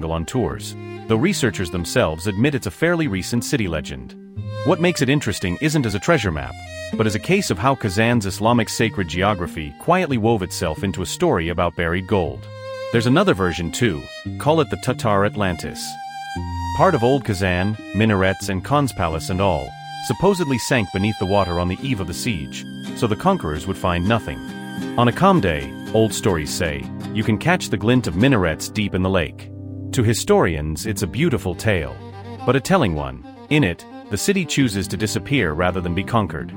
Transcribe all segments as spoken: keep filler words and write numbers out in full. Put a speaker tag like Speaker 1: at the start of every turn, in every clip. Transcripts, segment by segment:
Speaker 1: jungle on tours, though researchers themselves admit it's a fairly recent city legend. What makes it interesting isn't as a treasure map, but as a case of how Kazan's Islamic sacred geography quietly wove itself into a story about buried gold. There's another version too, call it the Tatar Atlantis. Part of old Kazan, minarets and Khan's palace and all, supposedly sank beneath the water on the eve of the siege, so the conquerors would find nothing. On a calm day, old stories say, you can catch the glint of minarets deep in the lake. To historians, it's a beautiful tale, but a telling one. In it, the city chooses to disappear rather than be conquered.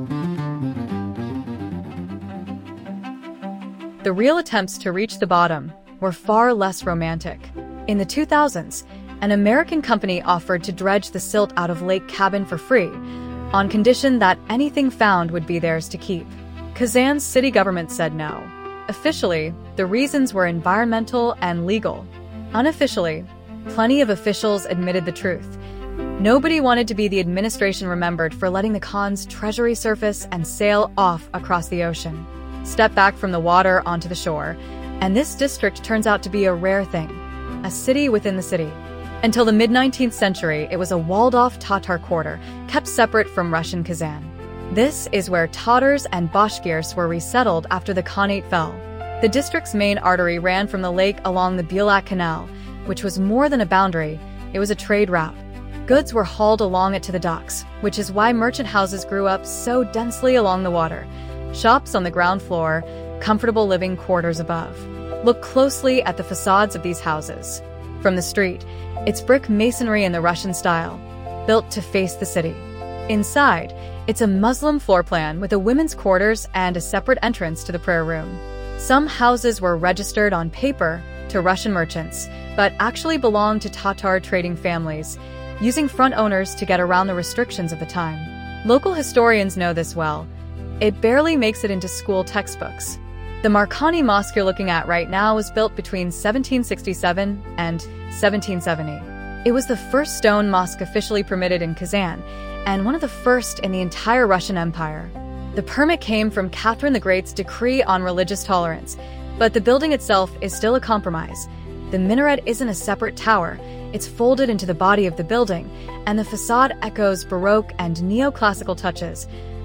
Speaker 2: The real attempts to reach the bottom were far less romantic. In the two thousands, an American company offered to dredge the silt out of Lake Cabin for free, on condition that anything found would be theirs to keep. Kazan's city government said no. Officially, the reasons were environmental and legal. Unofficially, plenty of officials admitted the truth. Nobody wanted to be the administration remembered for letting the Khan's treasury surface and sail off across the ocean, step back from the water onto the shore, and this district turns out to be a rare thing, a city within the city. Until the mid-nineteenth century, it was a walled-off Tatar quarter, kept separate from Russian Kazan. This is where Tatars and Bashkirs were resettled after the Khanate fell. The district's main artery ran from the lake along the Bulak Canal, which was more than a boundary, it was a trade route. Goods were hauled along it to the docks, which is why merchant houses grew up so densely along the water. Shops on the ground floor, comfortable living quarters above. Look closely at the facades of these houses. From the street, it's brick masonry in the Russian style, built to face the city. Inside, it's a Muslim floor plan with a women's quarters and a separate entrance to the prayer room. Some houses were registered on paper to Russian merchants, but actually belonged to Tatar trading families, using front owners to get around the restrictions of the time. Local historians know this well. It barely makes it into school textbooks. The Marcani Mosque you're looking at right now was built between seventeen sixty-seven and seventeen seventy. It was the first stone mosque officially permitted in Kazan, and one of the first in the entire Russian Empire. The permit came from Catherine the Great's decree on religious tolerance, but the building itself is still a compromise. The minaret isn't a separate tower, it's folded into the body of the building, and the facade echoes Baroque and neoclassical touches,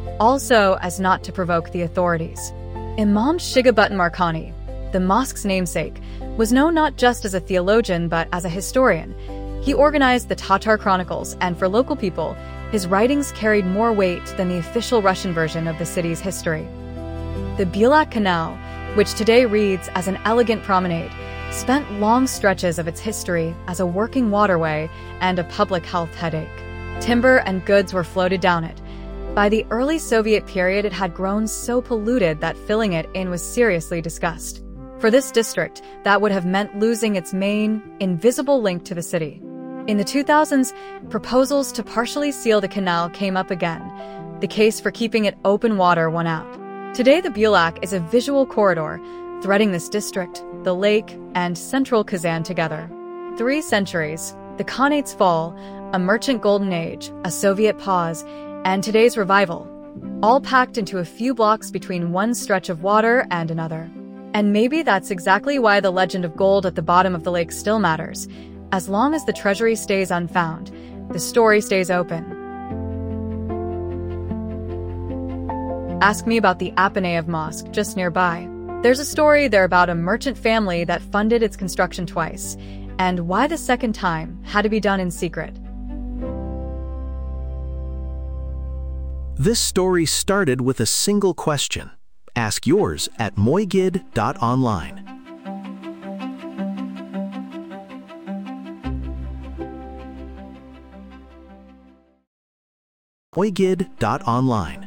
Speaker 2: also as not to provoke the authorities. Imam Shigabutin Marcani, the mosque's namesake, was known not just as a theologian but as a historian. He organized the Tatar Chronicles, and for local people, his writings carried more weight than the official Russian version of the city's history. The Bulak Canal, which today reads as an elegant promenade, spent long stretches of its history as a working waterway and a public health headache. Timber and goods were floated down it. By the early Soviet period, it had grown so polluted that filling it in was seriously discussed. For this district, that would have meant losing its main, invisible link to the city. In the two thousands, proposals to partially seal the canal came up again. The case for keeping it open water won out. Today, the Bulak is a visual corridor, threading this district, the lake, and central Kazan together. Three centuries, the Khanate's fall, a merchant golden age, a Soviet pause, and today's revival, all packed into a few blocks between one stretch of water and another. And maybe that's exactly why the legend of gold at the bottom of the lake still matters. As long as the treasury stays unfound, the story stays open. Ask me about the Apaneev Mosque just nearby. There's a story there about a merchant family that funded its construction twice, and why the second time had to be done in secret.
Speaker 3: This story started with a single question. Ask yours at moigid dot online. moigid dot online